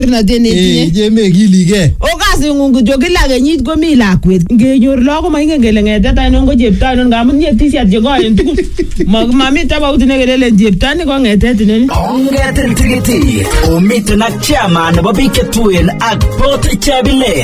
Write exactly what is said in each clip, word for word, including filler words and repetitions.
na deni eh jeme gilige o kasi ngungu jogila kenyit komi lakwet ngenyor lako maingen kele ngete ta non ko chepto non ngamun nye t-shirt je ko en tugul mami taba utine kele chepto ni ko ngete tinen ngete tigiti o mitna chama na babi ketuen ak bot chabile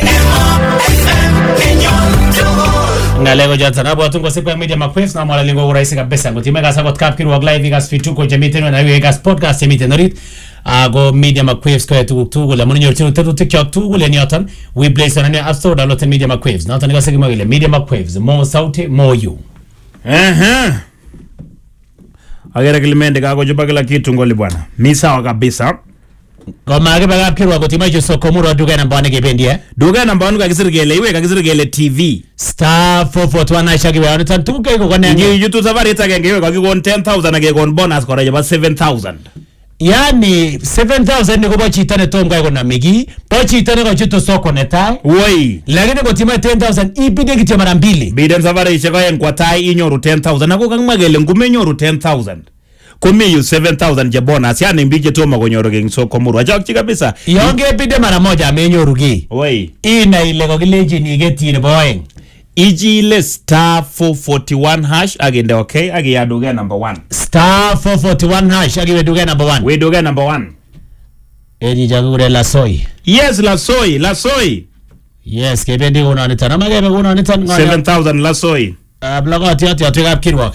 ngalego jatana bwatu ngo sepa media makwes na mala lingo uraisi kabisa ngotime gasa got kapkiru wa live gas fituko jamiten na we gas podcast emiten rit ago media makwes ko tu tu la monyo tu tu tiktok tu le nyotan we place on app store download media makwes na tani gasa kimagile media makwes mo sauti mo you eh agera kilimende kago juba kila kitu ngoli bwana mi sawa kabisa Goma ke baga kirwa ko timaje sokomuro duga namba one kependi eh duga namba one kakisirgele iwe kakisirgele T V star four four one aisha ke bana tantuke ko kone ngi YouTube safari itagenge iwe kakikon ten thousand ake kon bonus kora jaba seven thousand yani seven thousand ni ko bachita ne tom kai kona migi bachita ne ko chito soko neta woi lakini ko tima ten thousand ibide kitu mara mbili biden safari ishaka yen kwa tai inyoru ten thousand nako kangmagele ngumenyoru ten thousand Kumi yu seven thousand je bonus yani mbije toma konyoro geng soko muru ajak kabisa yonge bide mara moja amenyoru gi woi ina ile ko kileji ni getire boyeng iji ile star four forty-one hash agende okay agi ya doge number one star four forty-one hash agi we doge number one we doge number one edi jagure la soy yes la soy la soy yes kebendi una nitana magebe una nitana seven thousand la soy ablaga ati ati ati gap kirwa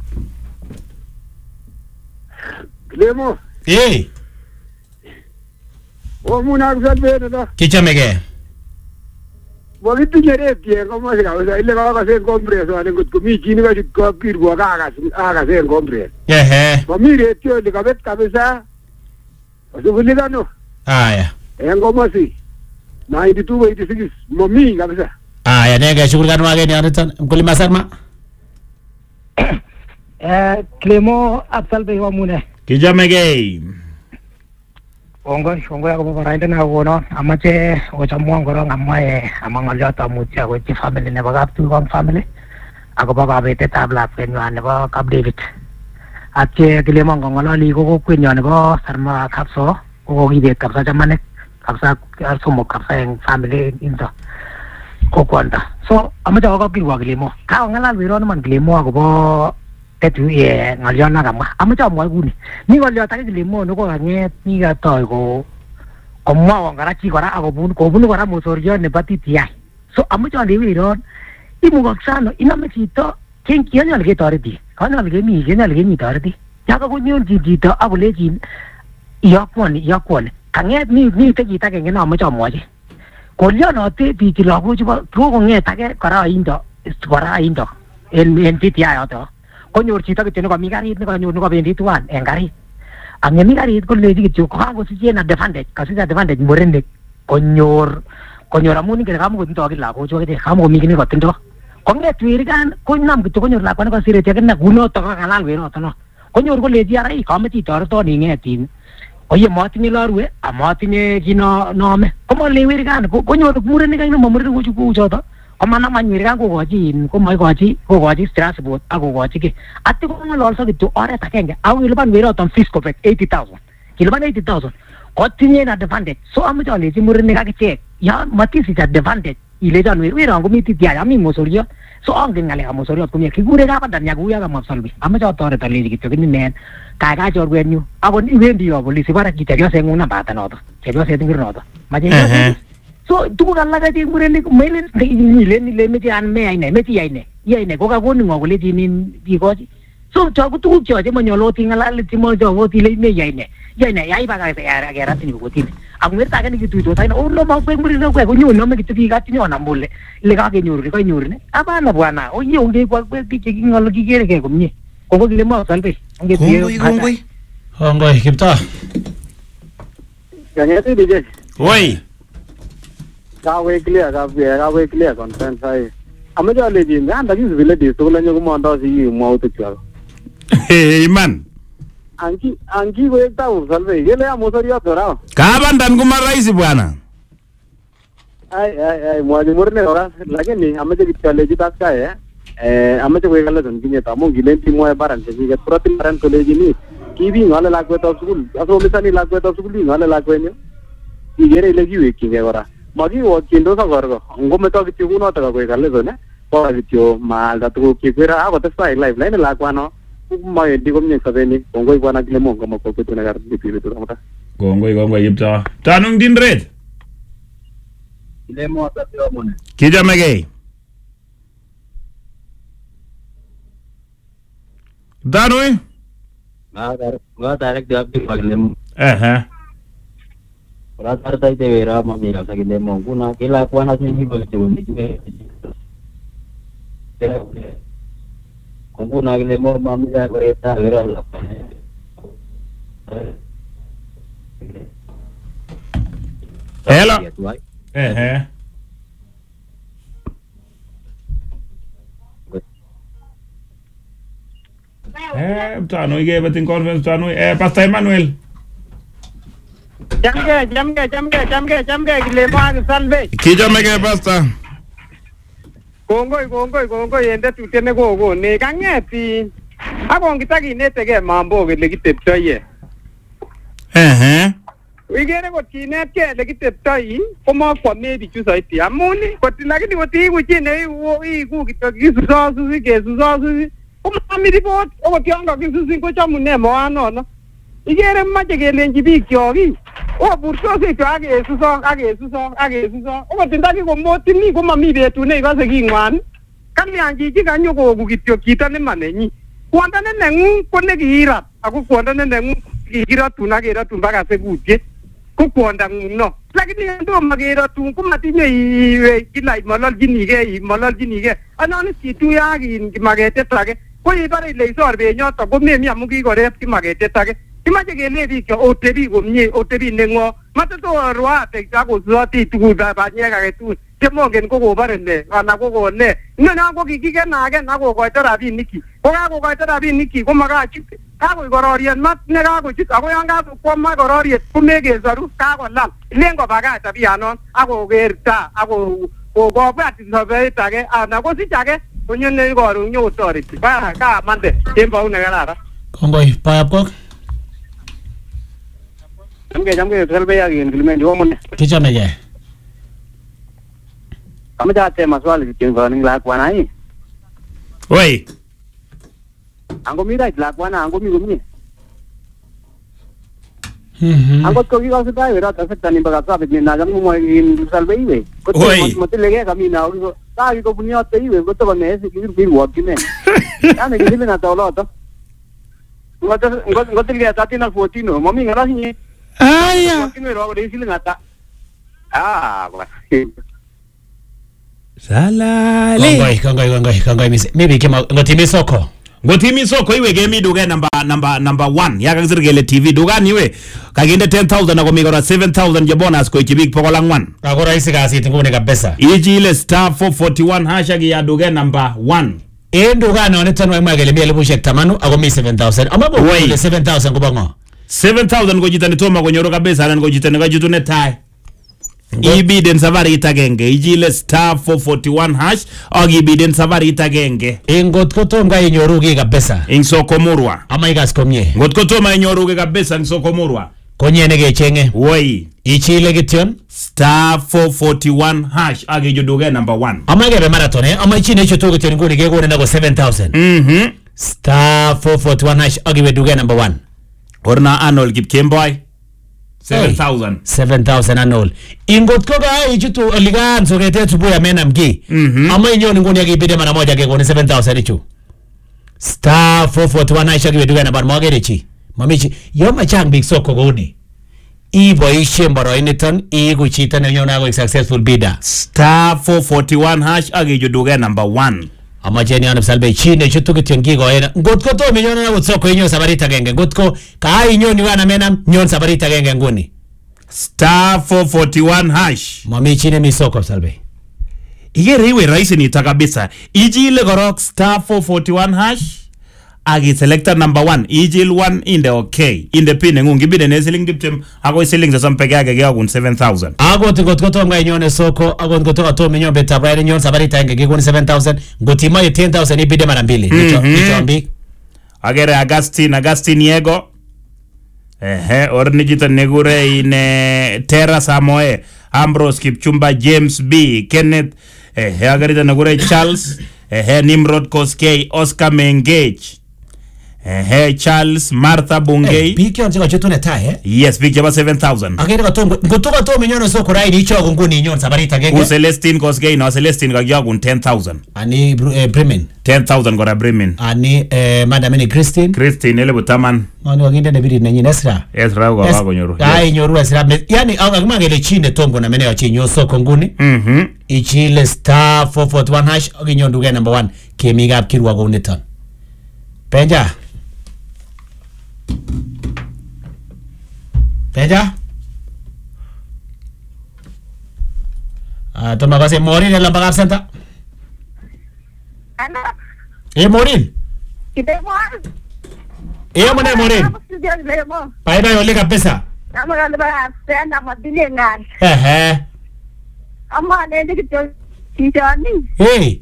Lemo. Eh. O muna kusabere da. Kichamege. Wagitu nyere tie kama sika usa ile kama kase kompreso ane kut kumi chini ka chukka kirwa ka aga aga se kompreso. Ehe. Mami retio le kabet kabisa. Usubulika no. Aya. Engo masi. ninety-two eighty-six mami kabisa. Aya nega shughuli gani wageni anitan mkulima sarma? Eh Clemo Absalbe wa mune. Kijamege. Ongo ongo ya ko rainde na wono amache ochamwa ngoro ngamae amangal jata mutia ko ti family ne baga tu kom family ako baba bete tabla kwenwa ne ba kap David ache Clemo ngolo li ko kwenwa ne ba sarma kapso ko gi de kapsa jamane kapsa somo kapsa en family into ko kwanda so amache ko kirwa Clemo ka ngala wiro man Clemo ako bo tetu ye ngalyo na kama amacha mwa guni ni ngalyo ta Clemo no ko nge ni ga to ko ko mwa ngara chi kora ako bun ko bun kora mo sorjo ne patiti ai so amacha le wiro imu gaksano ina me chito ken kian ya le toriti kana le mi ken ya le mi toriti ya ka ko nyon ji ji to ako le ji ya kwon ya kwon kange ni ni te ji ta ke na amacha mwa ji ko lyo no te ti ti lo ko ji ko ko nge ta ke kora indo kora indo en en ti ti ai to konyor chito kityo ko mi garit ne konyor ko bendi tuan en garit ang mi garit ko leji kityo ko ko si na advantage kasi sa advantage morende konyor konyor amuni ke kamu ko to la ko jo ke kamu ko mi kini ko tindo ko nge twir kan ko nam kityo konyor la ko ko sire te na guno to ka kalal we no to no konyor ko leji ara i kam ti tor to ni nge tin oye mati ni larwe amati ni kino no me ko mo le wir kan ko konyor murende kan no murende ko ju jo to Omana manwirga ko goji ko mai goji ko goji stress bot ako goji ke atti ko ngol also gitu ore takenge aw ilban wiro ton fisco pek eighty thousand kilban eighty thousand ko tinye na advantage so amu jole ti murne ka ke ya mati si advantage ile jan wiro wiro ko miti dia ami mosorio so ang ngale ka mosorio ko mi ki gure ka padan ya guya ka mapsalbi amu jo tore tali gitu kini nen ka ka jor wenyu ako ni wendi yo polisi para kita yo sengu na bata no to yo se tingir no to maje so tu kan laga ti murene ko melen ni le ni le meti an me ai ne meti ai ne ye ne ko ka ko ni ngo le ti ni di ko so to ko tu jo je mo nyolo ti ngala le ti mo jo wo ti le me ye ne ye ne ai ba ga ya ga ra ti ko ti ang mer ta ga ni tu to ta no lo ma ko murene ko ko nyu no me ti ti ga ti no na mole le ga ke nyuru ko nyuru ne aba na bwana o ye unge ko ko ti ki ngalo ki kere ke ko ni ko ko le mo salbe unge ti ngoi ngoi kipta ya ne ti de oi Kawe clear ka be kawe clear conference ai amaja le ji na ndagi zile di so la nyogo mo ndo si mo to chalo eh man anki anki we ta usalve yele amosoria dora ka bandan kuma rais bwana ai ai ai mo ji murne ora lakini amaja kitale ji tas ka eh eh amaja we gala don kinya ta mo gilen ti mo e baran te ji proti baran to le ji ni ki bi ngale lagwe to school aso misani lagwe to school bi ngale lagwe ni igere ile kiwekyingei kora makiwokchindos akorko ngometo kityo kunoto kakoek kalezon koa kityo maalda tuguk chikwera akotestai live laini lakwano mawendi komie sabeni kongoi bwana Kilemo ngomoko betune kar bibitu kamata kongoi kongoi Kiptoo tanung Dindret Kilemo atatio mone kijamegei Danui ngadar ngadar ek diap di Kilemo eh eh Ratar tai te vera mami la Kilemo kuna kila kwana sini begitu ni kuna Kilemo mami la kereta vera la hello eh eh eh Tanui ge betin conference Tanui eh Pastor Emmanuel jamge jamge jamge jamge jamge Kilemo ak salve kijamegei Pastor kongoi kongoi kongoi ende tutene gogo ne kangeti akongitakinetege mambo kele kiteptoye eh eh igere kotinetge ele kiteptoi komakwame bichu saiti amun kot lakini kotiiku chi ne iku kityo kisusosusi kesusosusi komami report okot yon kakisusin kochamune moanono igere mache kelenji biik kyoki oburtos ikyo akesusok akesusok akesusok okot ndakikomotini komami betut neikose king'wan kalyan chichi kanyokoku kityo chito nemanenyi kwondo ne neng'ung ko nekiirat ako kwondo ne neng'ung kikiratun akeratun mpaka sekutye ko kwondang'ung no lakini tomo keratun komatinye iwe kila imololchinigei imololchinigei anon situyo ak in kimaketet age ko ibare ile isor benyoto komemi amu kikorep kimaketet age kimache kele biik otebi komie otebi neng'o matotorwate akosusoti tuguk banyek age tugul chemongen ko kobore ne anan ko kone inoni ko kikikenaken akokoito rabinikyi ko kakokoito rabinikyi komakachut kakoik kororiet mat nekakochut ako yon kakokwama kororiet komekesoru kakolal ilen kobakach tabianon akoker ta akokobwat sobet age anan kosich age konyone koron nyokotoreti kamande kembout nekararan kongoi payap kok Jamge jamge selbe yakin Kilmen jomone kijamegei amache ateb maswali kityo koning lakwana hii oi angomi right lakwana angomi komie mhm angot ko kikositai wera tasektani mpaka traffic ni najam mo in salve iwe Oi. kotilege kami na uko taki ko bunyote iwe ko to ne esi kiri kiri wot kime yani kile na tawloto ngot ngot ngot tilge tatina fourteen mami ngara hinyi aya kime ro ko sile ngata ah bwana salale kongoi kongoi kongoi kongoi mise maybe kima ngotimi soko ngotimi soko iwe gemi duga namba namba number one yaka kizirgele T V duga niwe kaginde ten thousand ako migora seven thousand je bonus ko ikibik pokola ngwan ako raisi kasit ngone kabisa iji ile star four forty-one hashtag ya duga number one e duga no netan wa magele mi elibushek tamanu ako mi seven thousand amabo ile seven thousand ko bango seven thousand ko jitani toma ko nyoro kabisa anan ko jitani ka jutune tai ibiden safari itagenge ijile star four forty-one hash og ibiden safari itagenge ingot ko tom ga inyoru ki kabisa ing sokomurwa ama igas komye ngot ko tom inyoru ki kabisa ing sokomurwa konyene kechenge woi ichile kityon star four forty-one hash og ijuduge number one ama gebe marathon eh ama ichine icho to kityon ngoni ke kone nako seven thousand mhm star four forty-one hash og ijuduge number one orna Arnold Kipkemboy seven thousand seven thousand anol ingot ko ga ichutu ligan so kete tubu ya mena mgi ama inyoni ngoni yakibide mara moja ke kone seven thousand ichu star four forty-one aisha kibeduga na bar mogere chi mamichi yo machang big soko goni ibo ishe mbaro initon igu chita na nyona go successful bidder star four forty-one hash agi juduga number one ama jeni ana salbe chine chutu kityengi go ena ngot ko to minyona na soko inyo sabarita genge ngot ko ka inyoni wana mena nyon sabarita genge ngoni star four forty-one hash mami chine mi soko salbe igere iwe raisi ni takabisa ijile gorok star four forty-one hash agi selector number one ijil one in the okay in the pin ngungi bide ne selling diptem ago selling za sampeke age ge agun seven thousand ago tingot ko to ngai nyone soko ago ngoto ka to minyo beta braille nyon sabari tange ge gun seven thousand ngotima ye ten thousand ibide mara mbili nicho nicho ambi agere Augustine Augustine yego Ehe, or nijito negure ine Terra Samoe, Ambrose Kipchumba, James B, Kenneth, ehe, agarita negure Charles, ehe, Nimrod Koskei, Oscar Mengage, ehe, Charles, Martha Bungei. Biki on chiko chutu neta eh? Yes, big jaba seven thousand. Akere ka tongo, ngutuka to minyono soko rai ni chogo nguni nyon sabarita genge. U Celestine Koskei, no Celestine kagiyagun ten thousand. Ani eh, Bremen. ten thousand kora Bremen. Ani eh, Madam ni Christine. Christine ele butaman. Wani wakinde ne biri nenyi Esra. Esra kwa wako nyoru. Ai nyoru Esra. Yani akima gele chine tongo na meneo chi nyo soko nguni. Mhm. Ichile star four four one hash ogi nyondu ge number one. Kemiga kirwa go neton. Penja. Penja. Ah, toma kasi Morin en la bagab senta. Ano? Eh Morin. Kidemo. Eh mo na Morin. Kidemo. Pai bai ole kabisa. Amo na ba senda madili ngan. Eh eh. Amma ne dikito tijani. Hey.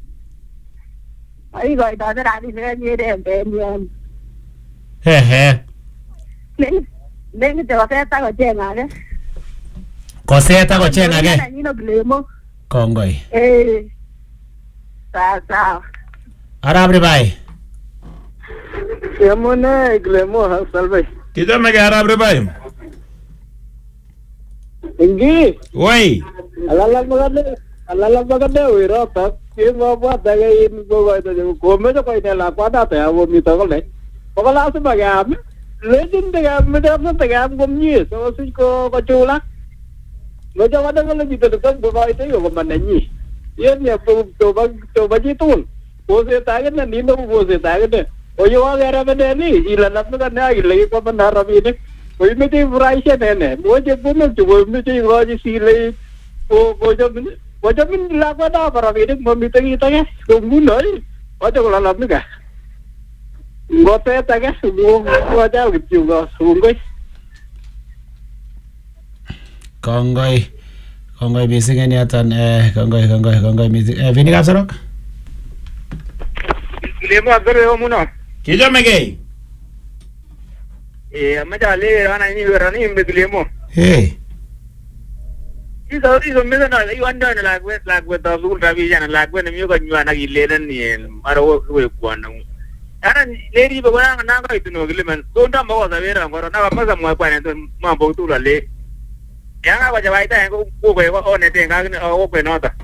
Ai goi da da ni ne ni de be ni. Eh eh. Len len te va a ta go jenga ge. Koseta go chenga ge. Ni no glemo. Kongoi. Eh. Sa sa. Arabre bai. Yamone glemo ha salve. Kita me gara bre Ingi. Oi. Alala magade. Alala magade wiro ta. Ke mo ba da ge in go go ta ko me to ko ne la kwa da ta wo mi to ko le. Ko la su ba ga me. Le din de ga me da na ta ga gom ni so su ko ko chula. Lo ja wa da ko le ji to ko go ba ite yo ko man ni. Yen ya to to ba to ba ji tun. Ko se ta ge na ni no ko se ta ge de. O yo wa ga ra be de ni ila na ka na gi le ko ba na ra bi ni. Ko me ti fry se ne ne. Mo je bu no ju me ti ro ji si le. Ko ko jo min. Ko jo min la ko da para bi ni mo mi te gi ta ge. Ko mu no. O jo la la mi ka. Ngote ta ge su ko ja gi ju go su ngoi. Kongoi. Kongoi bising ni atan eh kongoi kongoi kongoi bising. Eh vini kapsorok. Glemo adre o muno. Kita me gay. Eh, amma jale rana ni rana imbe glemo. Hey. Iso iso me na i wanda na lagwe lagwe da zul rabi jana lagwe na mi ko nywa na gilenan ni maro we kwana. Ana leri ba wana na ga ituno gileman. Do nda mo za vera ngoro na ba za mo kwana to ma bo tu la le. Ya ga ba ja bai ta ko ko ko o ne te ga ni o ko no ta.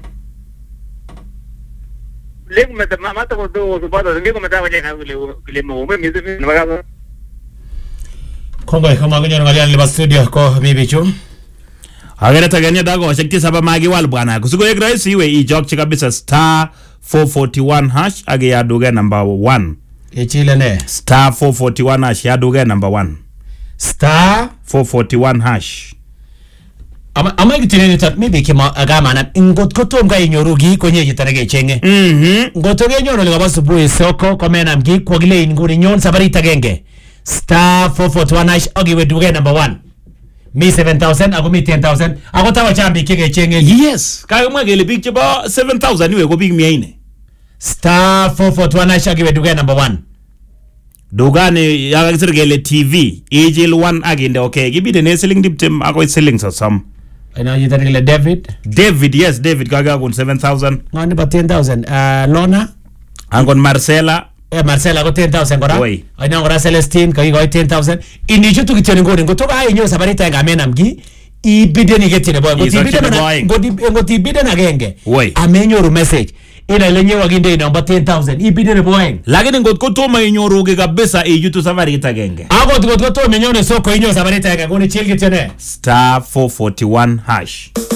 Le me ta ma ta ko do su pa do ngi ko me ta ba ja ga glemo me mi se na ga. Kongoi kama kunyo ngalian liba studio ko mi bichum. Agere taganya dago shakti saba magi wal bwana. Kusugo egrai siwe i jog chika bisa star four forty-one hash age ya duga number one. Echile ne. Star four forty-one hash ya duga number one. Star four forty-one hash. Ama ama ikitine ni tat maybe kima agama na ngot koto mga inyorugi kwenye jitarege chenge. Mhm. Ngoto ge nyono liga basu buwe soko kwa mena mgi kwa gile inguri nyon sabari tagenge. Star four forty-one hash ogi we duga number one. Mi seven thousand ako mi ten thousand ako tawa chambi kege chenge. Yes. Kaya mga gele big chaba seven thousand iwe ko big miyaine. Star four forty-one hash ogi we duga number one. Dugane ya kisir gele T V ejil one aginde okay gibide ne selling diptem ako selling sa some. Ina jitarege David. David yes David kaga kun seven thousand. Ngani ba ten thousand. Uh, Lona. Angon Marcela. Eh Marcela ko ten thousand kora. Oi. Aina ngora Celestine kagi ko ten thousand. Ini chutu kitene ngori ngoto ga inyo sabari tanga mena mgi. Ibide ni getine boy. Ngoti ibide na ngoti ngoti ibide na genge. Oi. Amenyoru message. Ila lenye waginde number ten thousand. Ibide ne boy. Lakini ngot ko to mainyoru ge kabisa e yutu safari tagenge. Ako ngot ko to menyone soko inyo sabari tanga ngoni chilgi tene. Star four forty-one hash.